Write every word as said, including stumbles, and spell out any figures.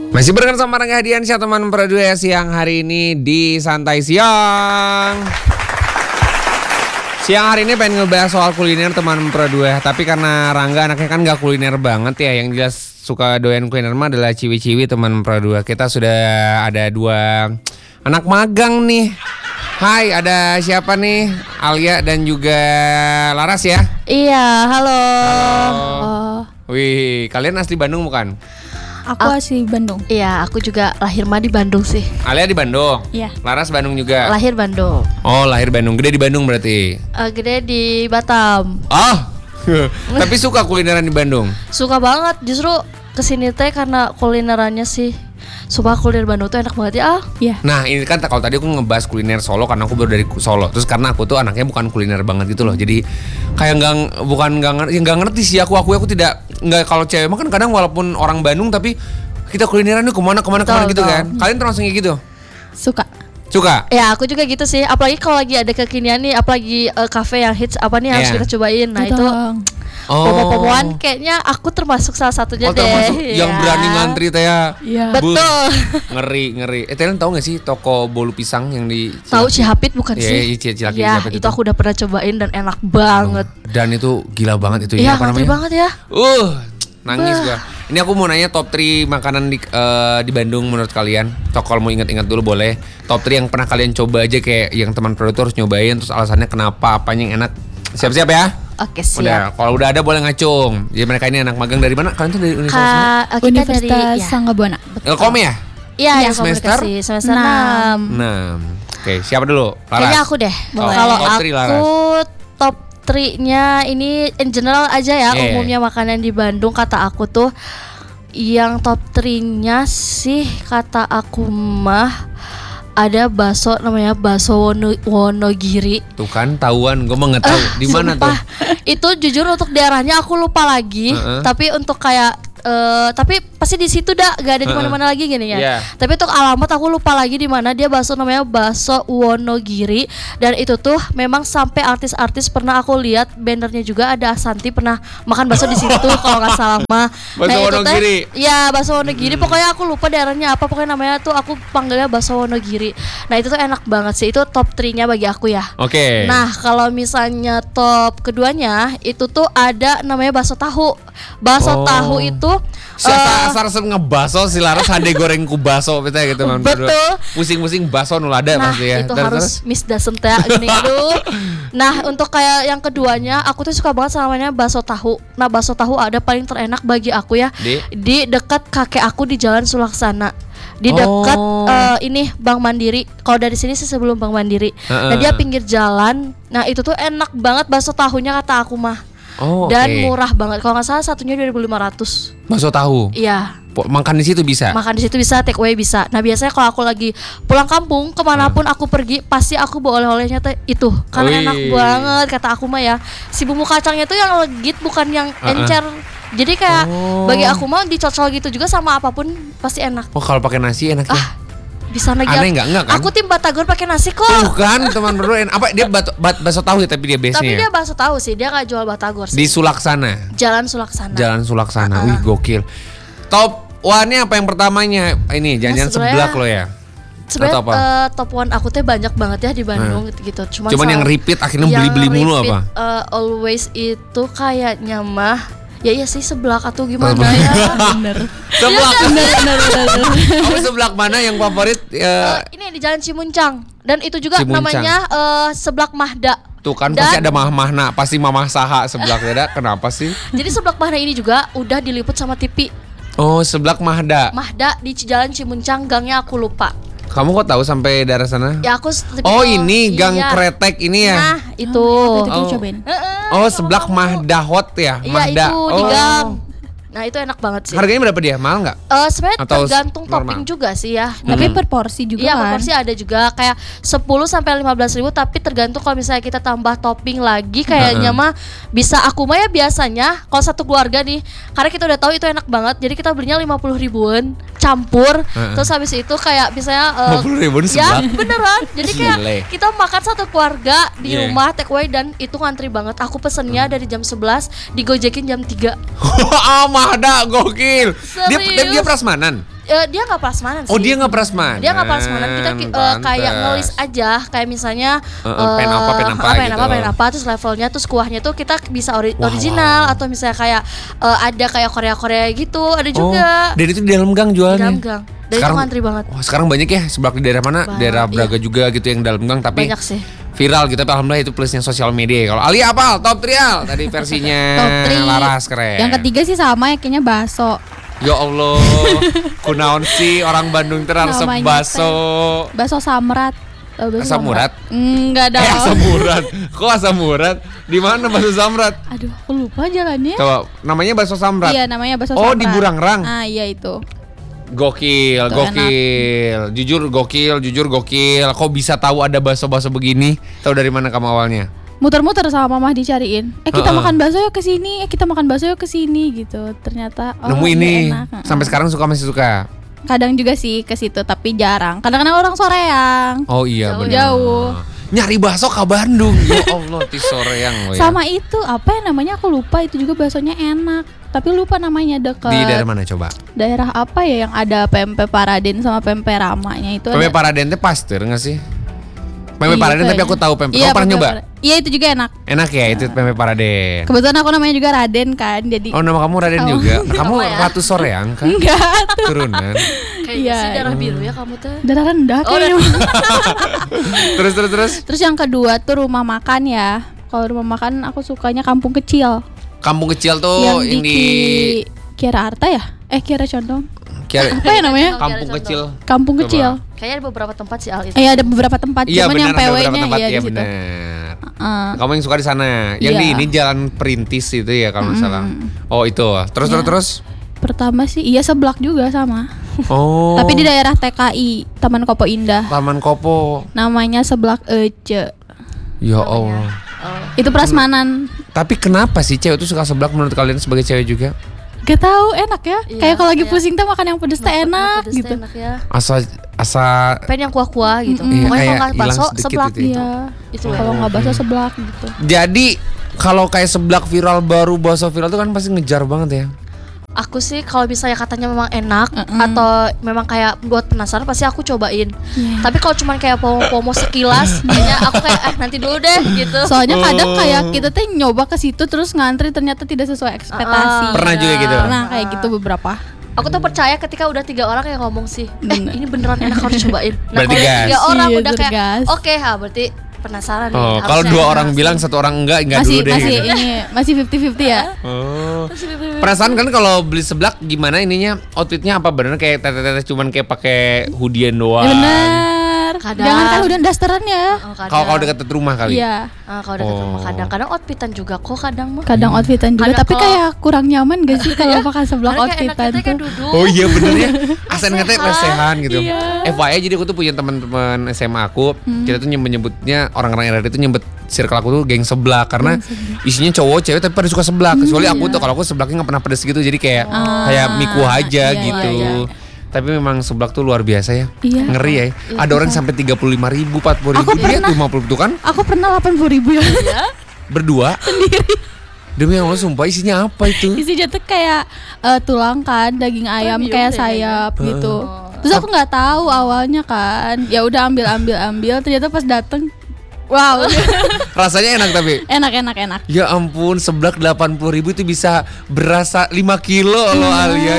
Masih barengan sama Rangga Hadiansyah teman Pradua siang hari ini di Santai Siang. Siang hari ini pengen ngebahas soal kuliner teman Pradua. Tapi karena Rangga anaknya kan gak kuliner banget ya. Yang jelas suka doyan kuliner mah adalah ciwi-ciwi teman Pradua. Kita sudah ada dua anak magang nih. Hai, ada siapa nih? Alia dan juga Laras ya? Iya, halo. Halo. Oh. Wih, kalian asli Bandung bukan? Aku Ak- asli Bandung. Iya, aku juga lahir mah di Bandung sih. Alia di Bandung? Iya. Laras Bandung juga? Lahir Bandung. Oh, lahir Bandung. Gede di Bandung berarti? Uh, gede di Batam. Oh, tapi suka kulineran di Bandung? Suka banget, justru kesini teh karena kulinerannya sih. Sumpah kuliner Bandung tuh enak banget ya. Ah. Iya. Nah ini kan kalau tadi aku ngebahas kuliner Solo karena aku baru dari Solo. Terus karena aku tuh anaknya bukan kuliner banget gitu loh. Jadi kayak nggak bukan nggak ngerti, nggak ngerti sih aku aku aku tidak nggak kalau cewek mah kan kadang walaupun orang Bandung tapi kita kulineran nih kemana kemana kemana gitu kan. Kalian termasuk kayak gitu? Suka. Suka? Ya aku juga gitu sih. Apalagi kalau lagi ada kekinian nih, apalagi uh, cafe yang hits apa nih harus Iya. kita cobain. Nah itu Oh. popo-popoan kayaknya aku termasuk salah satunya Oh, deh. termasuk yang Ya. berani ngantri teh ya. Iya. Bu, Betul. ngeri ngeri. Eh kalian tahu nggak sih toko bolu pisang yang di Tahu Cihapit bukan Iya, sih? iya, Ci- Cilaki Ya, Cihapit itu itu. aku udah pernah cobain dan enak banget. Dan itu gila banget itu Iya, ya apa ngantri namanya? banget ya. Uh, nangis gua. Ini aku mau nanya top tiga makanan di eh, di Bandung menurut kalian. Tok kalau mau ingat-ingat dulu boleh. Top tiga yang pernah kalian coba aja kayak yang teman produser harus nyobain terus alasannya kenapa, apanya yang enak. Siap-siap ya? Oke, siap. Udah, kalau udah ada boleh ngacung. Jadi mereka ini anak magang dari mana? Kalian tuh dari Universitas mana? Ka- kita Universitas dari ya. Sangga Buana. Ilkom ya? Iya, Iya, yang semester? komunikasi semester Enam. enam. Nah, oke, siapa dulu? Laras. Kayaknya aku deh. Boleh. Kalau Top three, Laras. aku top tiga-nya ini in general aja ya, Yeah. umumnya makanan di Bandung kata aku tuh yang top tiga-nya sih kata aku mah ada bakso namanya bakso Wono, Wonogiri. Tuh kan tahuan, gue mah nggak tahu di mana tuh. Sumpah, itu jujur untuk daerahnya aku lupa lagi, Uh-uh. tapi untuk kayak eh, tapi pasti di situ dah gak ada di Uh-uh. mana-mana lagi gini ya. Yeah. Tapi untuk alamat aku lupa lagi di mana dia bakso namanya bakso Wonogiri dan itu tuh memang sampai artis-artis pernah aku lihat bannernya juga ada Ashanti pernah makan bakso di situ kalau nggak salah mah. Bakso itu teh- Wonogiri. Iya bakso Wonogiri. Pokoknya aku lupa daerahnya apa. Pokoknya namanya tuh aku panggilnya bakso Wonogiri. Nah itu tuh enak banget sih. Itu top tiga-nya bagi aku ya. Oke. Nah kalau misalnya top keduanya itu tuh ada namanya bakso tahu. Bakso Oh. tahu itu Siapa eh, asal resep ngebaso si Laras hade goreng ku baso kita gitu man. Betul. Pusing-pusing baso nulada nah pasti ya. itu Terus, harus terus? miss doesn't ya gini dulu. Nah untuk kayak yang keduanya aku tuh suka banget sama namanya bakso tahu. Nah bakso tahu ada paling terenak bagi aku ya Di? di dekat kakek aku di Jalan Sulaksana. Di dekat Oh. eh, ini Bank Mandiri. Kalau dari sini sih sebelum Bank Mandiri. Nah dia pinggir jalan. Nah itu tuh enak banget bakso tahunya kata aku mah. Oh, Dan oke. murah banget. Kalau nggak salah satunya dua ribu lima ratus. Baso tahu. Iya. Po- Makan di situ bisa. Makan di situ bisa, take away bisa. Nah biasanya kalau aku lagi pulang kampung kemanapun aku pergi pasti aku bawa oleh-olehnya teh itu karena Wih. enak banget kata aku mah ya. Si bumbu kacangnya tuh yang legit bukan yang Uh-uh. encer. Jadi kayak Oh. bagi aku mah dicocol gitu juga sama apapun pasti enak. Oh kalau pakai nasi enak ya. Ah, bisa lagi. Aneh nggak? Nggak kan? Aku tim batagor pakai nasi kok. Tuh kan teman berdua en- apa dia bat, bat, baso tahu ya tapi dia base-nya. Tapi ya? dia bakso tahu sih, dia nggak jual batagor Di sih. Sulaksana. Jalan Sulaksana. Jalan Sulaksana. Uh-uh. Wih gokil. Top one-nya apa yang pertamanya? Ini jangan-jangan Nah, sebenarnya- seblak lo ya. Sebenarnya Atau apa? eh, top one aku teh banyak banget ya di Bandung gitu. Cuman, Cuman yang salah- repeat akhirnya yang beli-beli mulu repeat, apa? eh, always itu kayaknya mah ya iya sih seblak atau gimana Seblak. ya. Bener. Seblak. Bener, bener, bener. Kamu seblak mana yang favorit? Eh, Ya, ini di Jalan Cimuncang dan itu juga Cimuncang. namanya eh, seblak Mahda. tuh kan Dan- pasti ada mah-mahna, pasti mamah saha seblak beda. Kenapa sih? Jadi seblak Mahda ini juga udah diliput sama T V. Oh, seblak Mahda. Mahda di Jalan Cimuncang, gangnya aku lupa. Kamu kok tahu sampai daerah sana? Ya aku Oh, ini gang iya. kretek ini ya. Nah, itu. Oh, itu Oh. cobain. Heeh, Oh, kamu seblak kamu. Mahda Hot ya? Iya, Mahda. itu di Oh. gang. Nah, itu enak banget sih. Harganya berapa dia? Mahal nggak? Eh, sebenarnya Atau tergantung normal? topping juga sih ya. Tapi Hmm. per porsi juga Iya, kan. per porsi ada juga kayak sepuluh sampai lima belas ribu, tapi tergantung kalau misalnya kita tambah topping lagi kayaknya Heeh. mah bisa aku mah ya biasanya kalau satu keluarga nih, karena kita udah tahu itu enak banget. Jadi kita belinya lima puluh ribuan campur. Heeh. Terus habis itu kayak misalnya eh, lima puluh ribuan ya seblak? beneran. Jadi kayak Gile. kita makan satu keluarga di Iya. rumah take away dan itu ngantri banget. Aku pesennya dari jam sebelas, digojekin jam tiga. Ah, Mahda gokil. Dia, Serius? dia, dia prasmanan. eh, dia nggak prasmanan sih. Oh dia nggak prasmanan. Dia nggak prasmanan. Kita ki- eh, kayak ngelis aja, kayak misalnya Uh, uh, pen apa, pen apa pen gitu. apa, pen apa, terus levelnya, terus kuahnya tuh kita bisa ori- Wah, original wah. atau misalnya kayak eh, ada kayak Korea-Korea gitu, ada juga. Oh, dan itu di dalam gang Di jualnya. dalam gang. Dan itu ngantri banget. Wah, sekarang banyak ya sebelah di daerah mana? Banyak, Daerah iya. Braga juga gitu yang dalam gang tapi Banyak sih. viral gitu. Tapi alhamdulillah itu plusnya sosial media. Kalau Ali apal top trial tadi versinya Top three. Laras keren. Yang ketiga sih sama ya, kayaknya bakso. Ya Allah, kunaon sih orang Bandung terus Namanya baso. Bakso samrat. Tahu bakso Asam urat? Enggak dong. Eh asam urat. Kok asam urat? Di mana bakso samrat? Aduh, aku lupa jalannya. Coba namanya bakso samrat. Iya, namanya bakso Oh, samrat. di Burangrang. Ah, iya itu. Gokil, Itu gokil. Jujur gokil, jujur gokil. Kok bisa tahu ada bakso-bakso begini? Tahu dari mana kamu awalnya? Muter-muter sama mama dicariin. Eh, kita Heeh. makan bakso yuk ke sini. Eh, kita makan bakso yuk ke sini gitu. Ternyata oh, Nemu iya ini. enak. Heeh. Sampai sekarang suka masih suka. Kadang juga sih ke situ, tapi jarang. Kadang-kadang orang soreang. Oh iya benar. Jauh. Nyari bakso ke Bandung. Ya Allah, ti soreang lo ya. Sama itu apa ya namanya, aku lupa, itu juga baksonya enak. Tapi lupa namanya, dekat Di daerah mana coba? daerah apa ya yang ada pempek Paraden sama pempek Ramanya itu. Pempek ada. Paraden teh pasteur nggak sih? Pempek Iya, Paraden tapi kayaknya. aku tahu pempek. Iya, Kamu pernah pempek nyoba? Paraden. Iya, itu juga enak. Enak ya itu pempek Paraden. Kebetulan aku namanya juga Raden kan, jadi Oh nama kamu Raden Oh. juga. Kamu Apa ya? Ratu Soreang kan? enggak tuh. Turunan. Kayaknya Iya, sih darah iya. biru ya kamu tuh. Darah rendah Oh, kayaknya. Terus terus terus. Terus yang kedua tuh rumah makan ya. Kalau rumah makan aku sukanya Kampung Kecil. Kampung kecil tuh yang yang di di Ki- Kiara Arta ya? Eh Kiara Condong. Kiara- Apa ya namanya? Kampung Kiara kecil. Kampung Coba. Kecil. Kayaknya ada beberapa tempat sih Al itu. Eh ada beberapa tempat, Iya cuman benar yang ada beberapa P W-nya tempat ya iya di situ. benar. Heeh. Kamu yang suka di sana. Yang di Iya. ini Jalan Perintis itu ya kalau nggak salah. Oh itu. Terus Iya. terus terus. Pertama sih iya seblak juga sama. Oh. Tapi di daerah T K I, Taman Kopo Indah. Taman Kopo. Namanya seblak Ece. Ya Allah. Oh. Itu prasmanan. Tapi kenapa sih cewek itu suka seblak menurut kalian sebagai cewek juga? Gak tahu, enak ya. Iya, kayak kalau lagi kayak- pusing tuh makan yang pedes tuh enak Pedes gitu. teh enak ya. Asa asa Pengen yang kuah-kuah gitu. Mm-mm. Iya, Pokoknya kayak kalau nggak hilang bakso, sedikit seblak itu. gitu. Iya. Itu Kalau enak. nggak bakso seblak gitu. Jadi kalau kayak seblak viral baru bakso viral tuh kan pasti ngejar banget ya. Aku sih kalau misalnya katanya memang enak Mm-mm. atau memang kayak buat penasaran pasti aku cobain. Iya. Tapi kalau cuman kayak pomo-pomo sekilas, kayaknya aku kayak eh nanti dulu deh gitu. Soalnya kadang Oh. kayak kita tuh nyoba ke situ terus ngantri ternyata tidak sesuai ekspektasi. Ah, Pernah juga gitu? Pernah kayak gitu beberapa. Aku tuh percaya ketika udah tiga orang yang ngomong sih, eh Bener. ini beneran enak harus cobain. Nah Berarti kalau udah gas. tiga orang Iya, udah kayak bergas. oke ha berarti penasaran nih. Oh, harusnya kalau dua enak orang sih. bilang satu orang enggak enggak Masih dulu deh. masih gitu. ini masih fifty fifty ya. Oh. Perasaan kan kalau beli seblak gimana ininya outfitnya apa bener kayak tete-tete cuman kayak pakai hoodie doang. Ya benar. Kadang. Jangan kan udah dasteran ya. Oh, kadang. Kalau kalau dekat rumah kali. Iya. Ah, kalau dekat Oh. rumah kadang-kadang outfitan juga kok kadang mah. Kadang outfitan juga, Kadang tapi kalau- kayak kurang nyaman gak sih kalau pakai seblak Karena kayak outfitan enaknya kayak tuh? duduk. Oh iya bener ya. Asen katanya Lesehan. lesehan gitu. Iya. F Y I jadi aku tuh punya teman-teman S M A aku, kita tuh nyebut-nyebutnya orang-orang R R I itu nyebut circle aku tuh geng seblak karena isinya cowok cewek tapi pada suka seblak. Kecuali aku tuh kalau aku seblaknya nggak pernah pedes gitu jadi kayak kayak miku aja iya, gitu. iya, Tapi memang seblak tuh luar biasa ya. Iya. Ngeri ya. Ada orang sampai tiga puluh lima ribu, empat puluh ribu. Aku Dia pernah. tuh lima puluh tuh kan Aku pernah delapan puluh ribu ya. berdua. Sendiri. Demi Allah sumpah isinya apa itu? Isinya tuh kayak eh, tulang kan, daging ayam Premium kayak deh sayap gitu. Oh. Terus aku nggak tahu awalnya kan. Ya udah ambil ambil ambil. Ternyata pas dateng, wow, Rasanya enak tapi. enak enak enak. Ya ampun, seblak delapan puluh ribu itu bisa berasa lima kilo loh Alia.